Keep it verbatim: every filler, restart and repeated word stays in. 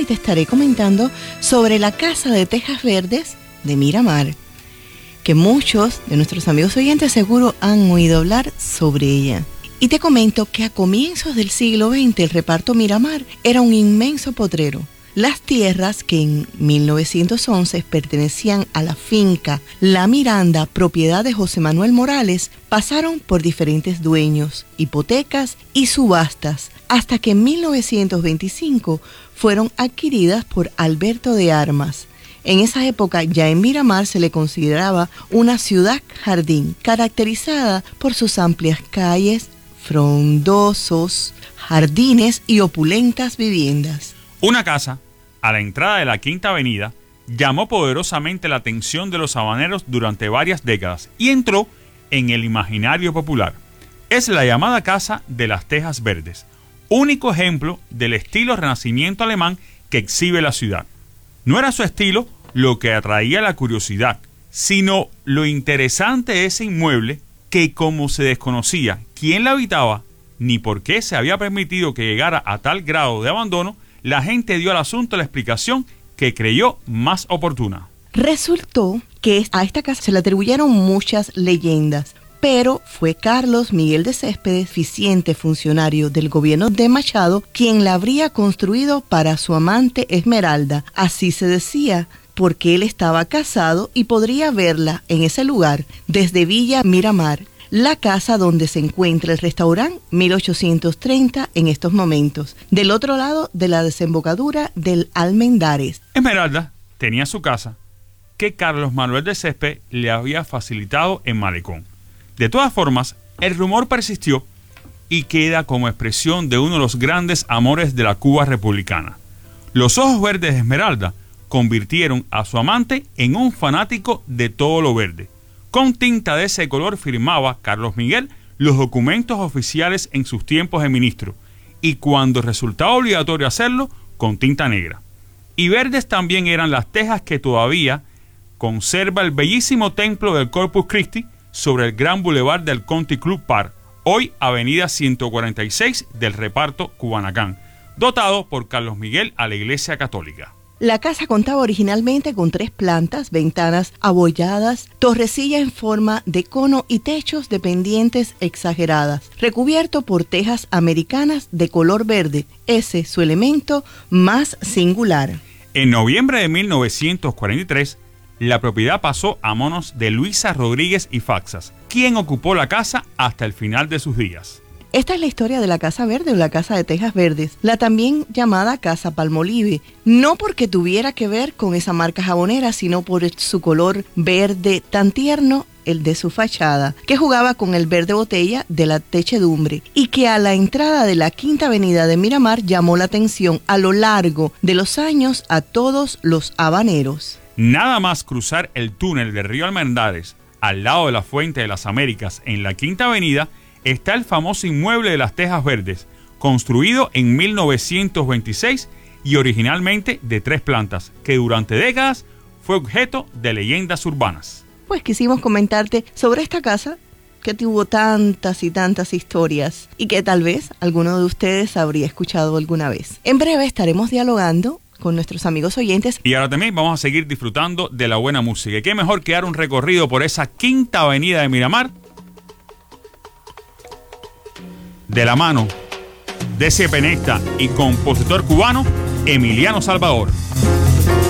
te estaré comentando sobre la Casa de Tejas Verdes de Miramar, que muchos de nuestros amigos oyentes seguro han oído hablar sobre ella. Y te comento que a comienzos del siglo veinte el reparto Miramar era un inmenso potrero. Las tierras que en mil novecientos once pertenecían a la finca La Miranda, propiedad de José Manuel Morales, pasaron por diferentes dueños, hipotecas y subastas, hasta que en mil novecientos veinticinco fueron adquiridas por Alberto de Armas. En esa época ya en Miramar se le consideraba una ciudad jardín, caracterizada por sus amplias calles, frondosos jardines y opulentas viviendas. Una casa a la entrada de la Quinta Avenida llamó poderosamente la atención de los habaneros durante varias décadas y entró en el imaginario popular. Es la llamada Casa de las Tejas Verdes, único ejemplo del estilo renacimiento alemán que exhibe la ciudad. No era su estilo lo que atraía la curiosidad, sino lo interesante de ese inmueble que, como se desconocía quién la habitaba ni por qué se había permitido que llegara a tal grado de abandono, la gente dio al asunto la explicación que creyó más oportuna. Resultó que a esta casa se le atribuyeron muchas leyendas, pero fue Carlos Miguel de Céspedes, eficiente funcionario del gobierno de Machado, quien la habría construido para su amante Esmeralda. Así se decía, porque él estaba casado y podría verla en ese lugar desde Villa Miramar, la casa donde se encuentra el restaurante mil ochocientos treinta en estos momentos, del otro lado de la desembocadura del Almendares. Esmeralda tenía su casa que Carlos Manuel de Céspedes le había facilitado en Malecón. De todas formas, el rumor persistió y queda como expresión de uno de los grandes amores de la Cuba republicana. Los ojos verdes de Esmeralda convirtieron a su amante en un fanático de todo lo verde. Con tinta de ese color firmaba Carlos Miguel los documentos oficiales en sus tiempos de ministro, y cuando resultaba obligatorio hacerlo, con tinta negra. Y verdes también eran las tejas que todavía conserva el bellísimo templo del Corpus Christi sobre el gran bulevar del Country Club Park, hoy avenida ciento cuarenta y seis del reparto Cubanacán, dotado por Carlos Miguel a la Iglesia Católica. La casa contaba originalmente con tres plantas, ventanas abolladas, torrecilla en forma de cono y techos de pendientes exageradas, recubierto por tejas americanas de color verde, ese su elemento más singular. En noviembre de mil novecientos cuarenta y tres, la propiedad pasó a manos de Luisa Rodríguez y Faxas, quien ocupó la casa hasta el final de sus días. Esta es la historia de la Casa Verde o la Casa de Tejas Verdes, la también llamada Casa Palmolive, no porque tuviera que ver con esa marca jabonera, sino por su color verde tan tierno, el de su fachada, que jugaba con el verde botella de la techedumbre y que a la entrada de la Quinta Avenida de Miramar llamó la atención a lo largo de los años a todos los habaneros. Nada más cruzar el túnel del río Almendares, al lado de la Fuente de las Américas, en la Quinta Avenida, está el famoso inmueble de las Tejas Verdes, construido en mil novecientos veintiséis y originalmente de tres plantas, que durante décadas fue objeto de leyendas urbanas. Pues quisimos comentarte sobre esta casa que tuvo tantas y tantas historias y que tal vez alguno de ustedes habría escuchado alguna vez. En breve estaremos dialogando con nuestros amigos oyentes. Y ahora también vamos a seguir disfrutando de la buena música. Y qué mejor que dar un recorrido por esa Quinta Avenida de Miramar de la mano de ese pianista y compositor cubano Emiliano Salvador.